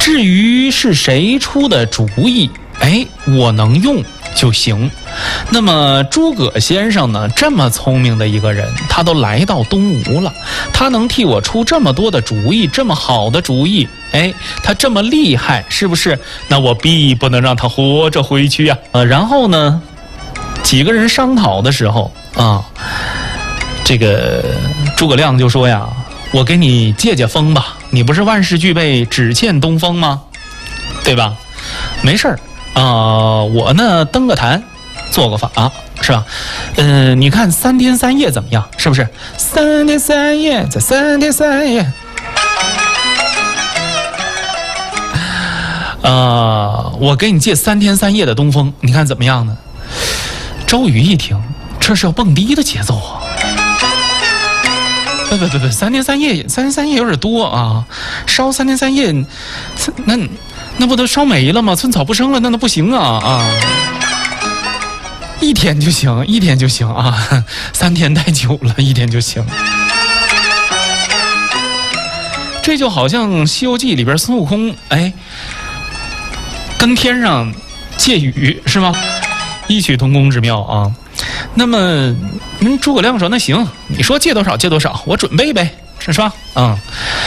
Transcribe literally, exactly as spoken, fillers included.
至于是谁出的主意，哎，我能用就行。那么诸葛先生呢，这么聪明的一个人，他都来到东吴了，他能替我出这么多的主意，这么好的主意，哎，他这么厉害，是不是？那我必不能让他活着回去呀、啊。呃，然后呢，几个人商讨的时候啊，这个诸葛亮就说呀，我给你借借风吧，你不是万事俱备，只欠东风吗？对吧？没事儿啊、呃，我呢登个坛，做个法、啊，是吧？嗯、呃，你看三天三夜怎么样？是不是？三天三夜，再三天三夜。啊、呃，我给你借三天三夜的东风，你看怎么样呢？周瑜一听，这是要蹦迪的节奏啊！不不不不，三天三夜，三天三夜有点多啊，烧三天三夜，那那不都烧没了吗？寸草不生了，那那不行啊啊！一天就行，一天就行啊，三天太久了，一天就行。这就好像《西游记》里边孙悟空，哎，跟天上借雨是吗？异曲同工之妙啊。那么，嗯，诸葛亮说：“那行，你说借多少借多少，我准备呗，是吧？”啊、嗯。